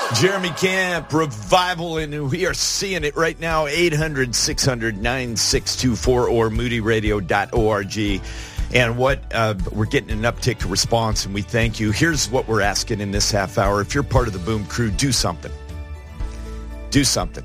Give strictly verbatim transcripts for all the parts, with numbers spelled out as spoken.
Jeremy Camp, Revival, and we are seeing it right now, eight hundred, six hundred, nine six two four or moody radio dot org. And what uh, we're getting an uptick response, and we thank you. Here's what we're asking in this half hour. If you're part of the Boom Crew, do something. Do something.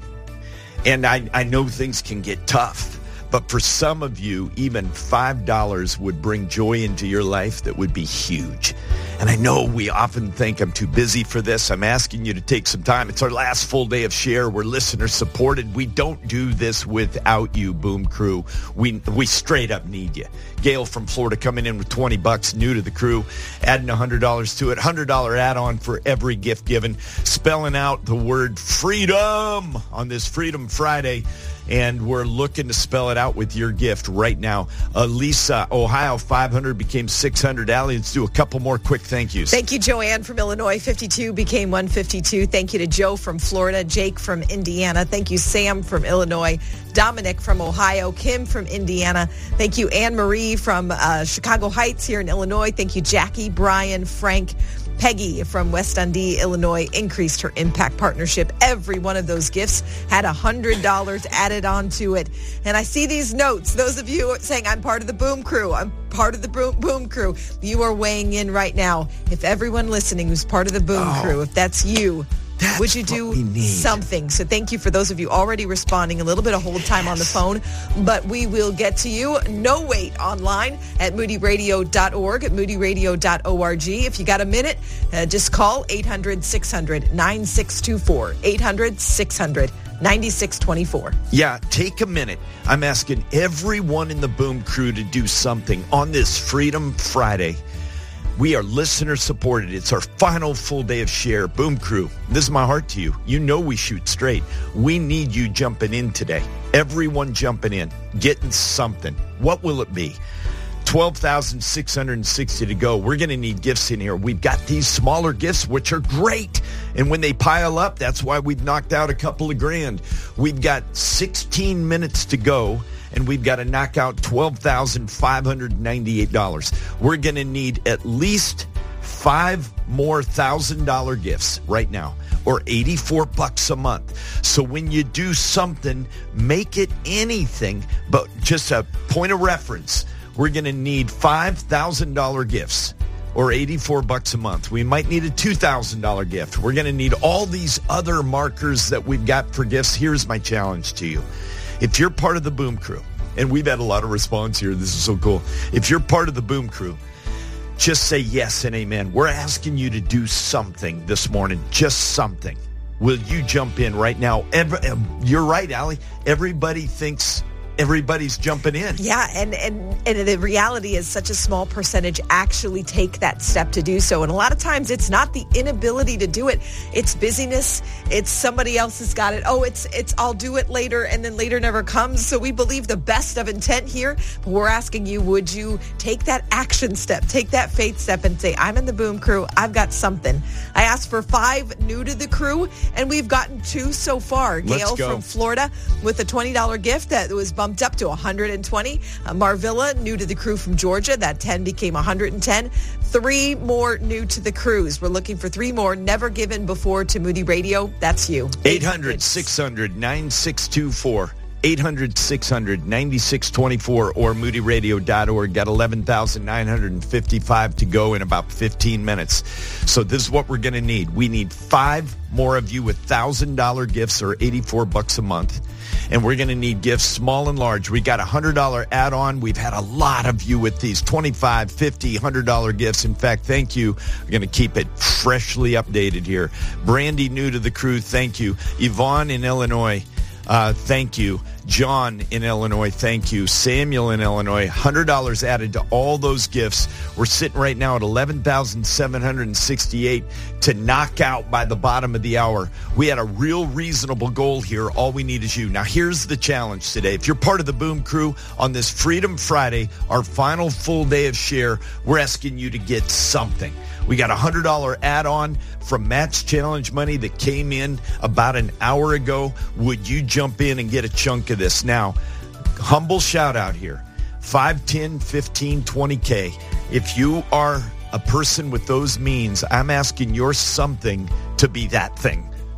And I, I know things can get tough, but for some of you, even five dollars would bring joy into your life that would be huge. And I know we often think I'm too busy for this. I'm asking you to take some time. It's our last full day of Share. We're listener supported. We don't do this without you, Boom Crew. We we straight up need you. Gail from Florida coming in with twenty bucks, new to the crew, adding one hundred dollars to it. one hundred dollars add-on for every gift given. Spelling out the word freedom on this Freedom Friday. And we're looking to spell it out with your gift right now. Elisa, Ohio, five hundred became six hundred. Allie, let's do a couple more quick thank yous. Thank you, Joanne from Illinois. fifty-two became one fifty-two. Thank you to Joe from Florida, Jake from Indiana. Thank you, Sam from Illinois, Dominic from Ohio, Kim from Indiana. Thank you, Anne-Marie from uh, Chicago Heights here in Illinois. Thank you, Jackie, Brian, Frank, Peggy from West Dundee, Illinois, increased her impact partnership. Every one of those gifts had one hundred dollars added on to it. And I see these notes. Those of you saying, I'm part of the Boom Crew. I'm part of the Boom, boom Crew. You are weighing in right now. If everyone listening who's part of the Boom Oh, Crew, if that's you, that's would you do what we need. something? So thank you for those of you already responding. A little bit of hold time yes. on the phone, but we will get to you. No wait online at moody radio dot org, at moody radio dot org. If you got a minute, uh, just call eight hundred, six hundred, nine six two four, eight hundred, six hundred, nine six two four. Yeah, take a minute. I'm asking everyone in the Boom Crew to do something on this Freedom Friday. We are listener supported. It's our final full day of Share. Boom Crew, this is my heart to you. You know we shoot straight. We need you jumping in today. Everyone jumping in, getting something. What will it be? twelve thousand six hundred sixty to go. We're going to need gifts in here. We've got these smaller gifts, which are great. And when they pile up, that's why we've knocked out a couple of grand. We've got sixteen minutes to go. And we've got to knock out twelve thousand five hundred ninety-eight dollars. We're going to need at least five more one thousand dollars gifts right now, or eighty-four bucks a month. So when you do something, make it anything, but just a point of reference. We're going to need five thousand dollars gifts, or eighty-four bucks a month. We might need a two thousand dollars gift. We're going to need all these other markers that we've got for gifts. Here's my challenge to you. If you're part of the Boom Crew, and we've had a lot of response here, this is so cool. If you're part of the Boom Crew, just say yes and amen. We're asking you to do something this morning, just something. Will you jump in right now? Every, you're right, Allie. Everybody thinks everybody's jumping in. Yeah, and, and, and the reality is such a small percentage actually take that step to do so. And a lot of times it's not the inability to do it. It's busyness. It's somebody else has got it. Oh, it's, it's I'll do it later, and then later never comes. So we believe the best of intent here. But we're asking you, would you take that action step, take that faith step and say, I'm in the Boom Crew. I've got something. I asked for five new to the crew, and we've gotten two so far. Gail from Florida with a twenty dollars gift that was bumped up to one hundred twenty. Uh, Marvilla, new to the crew from Georgia, that ten became one hundred ten. Three more new to the crews. We're looking for three more never given before to Moody Radio. That's you. eight hundred, six hundred, nine six two four. eight hundred, six hundred, nine six two four or moody radio dot org. Got eleven thousand nine hundred fifty-five to go in about fifteen minutes. So this is what we're going to need. We need five more of you with one thousand dollars gifts, or eighty-four bucks a month. And we're going to need gifts small and large. We got a one hundred dollars add-on. We've had a lot of you with these twenty-five, fifty, one hundred dollars gifts. In fact, thank you. We're going to keep it freshly updated here. Brandy, new to the crew, thank you. Yvonne in Illinois, uh, thank you. John in Illinois, thank you. Samuel in Illinois, one hundred dollars added to all those gifts. We're sitting right now at eleven thousand seven hundred sixty-eight to knock out by the bottom of the hour. We had a real reasonable goal here. All we need is you. Now, here's the challenge today. If you're part of the Boom Crew on this Freedom Friday, our final full day of Share, we're asking you to get something. We got a one hundred dollars add-on from Matt's Challenge money that came in about an hour ago. Would you jump in and get a chunk of this? Now, humble shout out here. five, ten, fifteen, twenty K. If you are a person with those means, I'm asking your something to be that thing.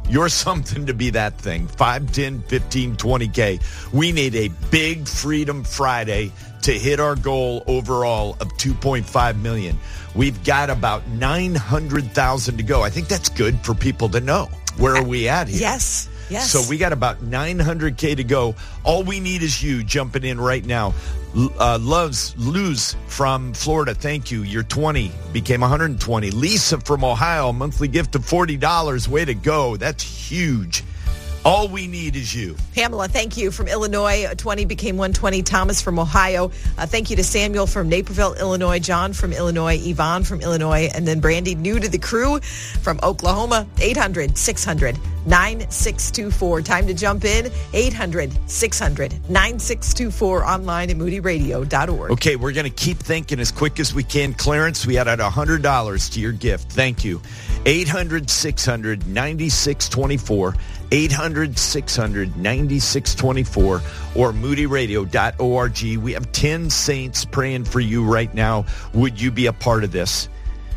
You're something to be that thing. five, ten, fifteen, twenty K. We need a big Freedom Friday to hit our goal overall of two point five million. We've got about nine hundred thousand to go. I think that's good for people to know. Where are we at here? Yes. Yes. So we got about nine hundred K to go. All we need is you jumping in right now. Uh, Loves Luz from Florida, thank you. You're twenty, became one hundred twenty. Lisa from Ohio, monthly gift of forty dollars. Way to go. That's huge. All we need is you. Pamela, thank you, from Illinois. twenty became one hundred twenty. Thomas from Ohio. Uh, thank you to Samuel from Naperville, Illinois. John from Illinois. Yvonne from Illinois. And then Brandy, new to the crew, from Oklahoma. eight hundred, six hundred, nine six two four. Time to jump in. eight hundred, six hundred, nine six two four. Online at moody radio dot org. Okay, we're going to keep thinking as quick as we can. Clarence, we added one hundred dollars to your gift. Thank you. eight hundred, six hundred, nine six two four. eight hundred, six hundred, nine six two four or moody radio dot org. We have ten saints praying for you right now. Would you be a part of this?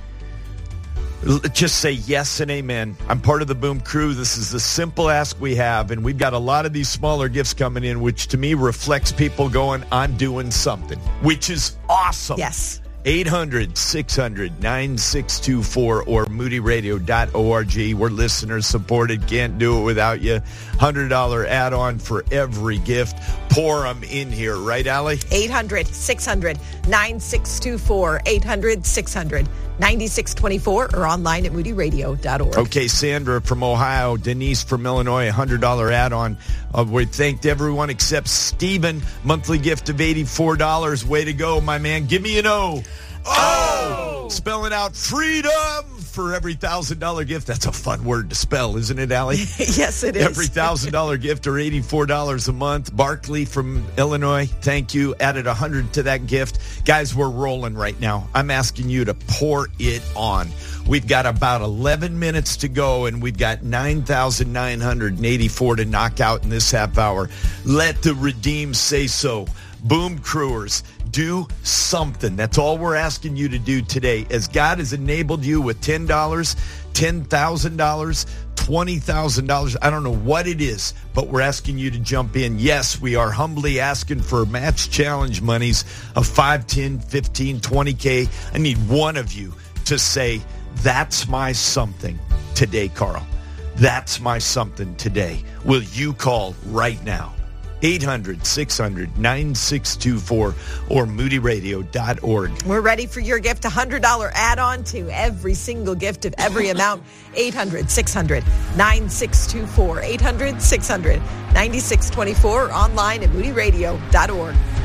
Just say yes and amen. I'm part of the Boom Crew. This is the simple ask we have, and we've got a lot of these smaller gifts coming in, which to me reflects people going, I'm doing something, which is awesome. Yes. eight hundred, six hundred, nine six two four or moody radio dot org. We're listeners supported. Can't do it without you. one hundred dollars add-on for every gift. Pour them in here. Right, Allie? eight hundred, six hundred, nine six two four. eight hundred, six hundred, nine six two four or online at moody radio dot org. Okay, Sandra from Ohio. Denise from Illinois, one hundred dollars add-on. Uh, we thanked everyone except Stephen. Monthly gift of eighty-four dollars. Way to go, my man. Give me an O. Oh! Spelling out freedom for every one thousand dollars gift. That's a fun word to spell, isn't it, Allie? Yes, it is. Every one thousand dollars gift or eighty-four dollars a month. Barkley from Illinois, thank you. Added one hundred dollars to that gift. Guys, we're rolling right now. I'm asking you to pour it on. We've got about eleven minutes to go, and we've got nine thousand nine hundred eighty-four to knock out in this half hour. Let the redeemed say so. Boom Crewers, do something. That's all we're asking you to do today. As God has enabled you with ten dollars, ten thousand dollars, twenty thousand dollars, I don't know what it is, but we're asking you to jump in. Yes, we are humbly asking for match challenge monies of five, ten, fifteen, twenty K. I need one of you to say, that's my something today, Carl. That's my something today. Will you call right now? eight hundred, six hundred, nine six two four or moody radio dot org. We're ready for your gift. one hundred dollars add-on to every single gift of every amount. eight hundred, six hundred, nine six two four. eight hundred, six hundred, nine six two four or online at moody radio dot org.